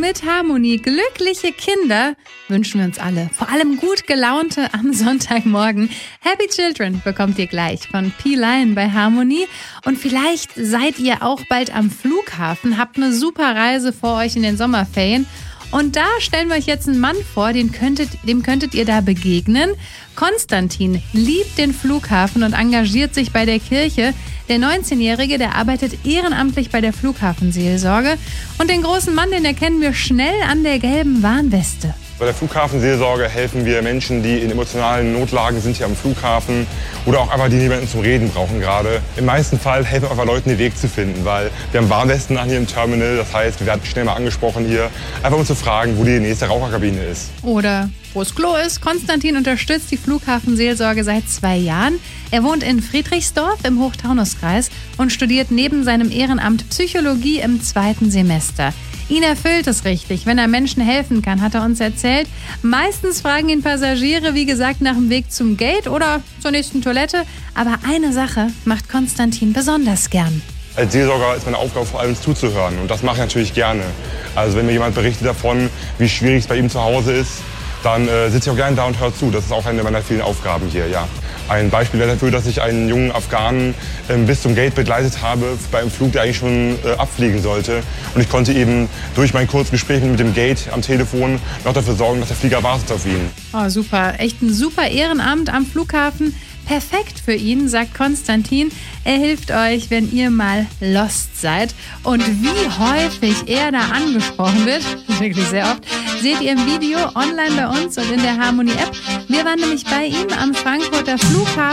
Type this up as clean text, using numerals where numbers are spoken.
mit Harmonie. Glückliche Kinder wünschen wir uns alle. Vor allem gut gelaunte am Sonntagmorgen. Happy Children bekommt ihr gleich von P-Lion bei Harmonie. Und vielleicht seid ihr auch bald am Flughafen, habt eine super Reise vor euch in den Sommerferien. Und da stellen wir euch jetzt einen Mann vor, dem könntet ihr da begegnen. Konstantin liebt den Flughafen und engagiert sich bei der Kirche. Der 19-Jährige, der arbeitet ehrenamtlich bei der Flughafenseelsorge. Und den großen Mann, den erkennen wir schnell an der gelben Warnweste. Bei der Flughafenseelsorge helfen wir Menschen, die in emotionalen Notlagen sind hier am Flughafen oder auch einfach die jemanden zum Reden brauchen gerade. Im meisten Fall helfen wir einfach Leuten, den Weg zu finden, weil wir haben Warnwesten an hier im Terminal. Das heißt, wir werden schnell mal angesprochen hier, einfach um zu fragen, wo die nächste Raucherkabine ist. Oder wo das Klo ist. Konstantin unterstützt die Flughafenseelsorge seit 2 Jahren. Er wohnt in Friedrichsdorf im Hochtaunuskreis und studiert neben seinem Ehrenamt Psychologie im 2. Semester. Ihn erfüllt es richtig, wenn er Menschen helfen kann, hat er uns erzählt. Meistens fragen ihn Passagiere, wie gesagt, nach dem Weg zum Gate oder zur nächsten Toilette. Aber eine Sache macht Konstantin besonders gern. Als Seelsorger ist meine Aufgabe vor allem zuzuhören und das mache ich natürlich gerne. Also wenn mir jemand berichtet davon, wie schwierig es bei ihm zu Hause ist, dann sitze ich auch gerne da und höre zu. Das ist auch eine meiner vielen Aufgaben hier, ja. Ein Beispiel wäre dafür, dass ich einen jungen Afghanen bis zum Gate begleitet habe bei einem Flug, der eigentlich schon abfliegen sollte. Und ich konnte eben durch mein kurzes Gespräch mit dem Gate am Telefon noch dafür sorgen, dass der Flieger wartet auf ihn. Oh, super. Echt ein super Ehrenamt am Flughafen. Perfekt für ihn, sagt Konstantin. Er hilft euch, wenn ihr mal lost seid. Und wie häufig er da angesprochen wird, wirklich sehr oft, seht ihr im Video online bei uns und in der Harmonie-App. Wir waren nämlich bei ihm am Frankfurter Flughafen.